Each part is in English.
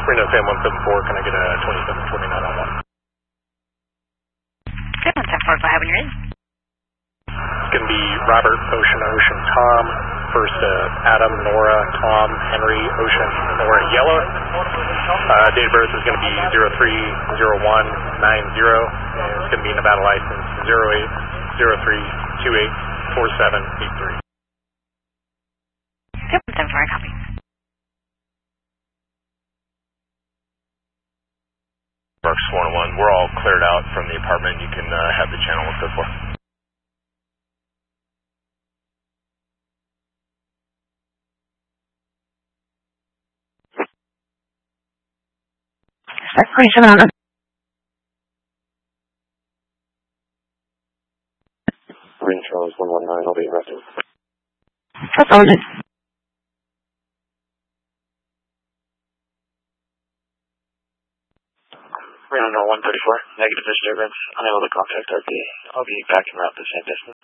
Reno Sam 174, can I get a 2729 on 1? Sam 174, go ahead when you're in. It's going to be Robert, Ocean, Tom. First, Adam, Nora, Tom, Henry, Ocean, Nora, Yellow. Date of birth is going to be 030190. It's going to be Nevada license 0803284783. Sam 174, copy. Sparks 401, we're all cleared out from the apartment. You can have the channel with us. That's 27 on the... Green Charles 119, I'll be arrested. That's all it is. Reno 134, negative disturbance, unable to contact RP. I'll be back en route the same distance.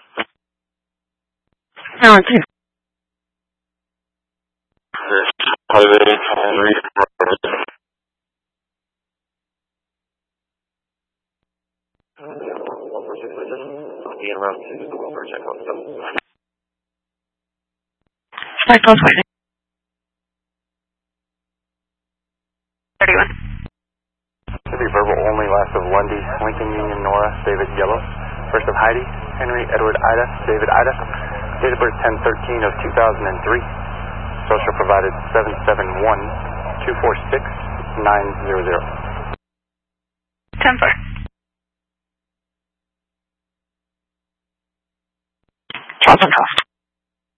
No, it's here. Highway Henry. I'll be en route to the Wilbur check on 7. Start close waiting. 31. Should be verbal only, last of Lundy, Lincoln Union, Nora, David Yellow. First of Heidi, Henry, Edward, Ida, David, Ida. Date of birth 10/13 of 2003. Social provided 771-246-900. 10-4. Charles and Cost.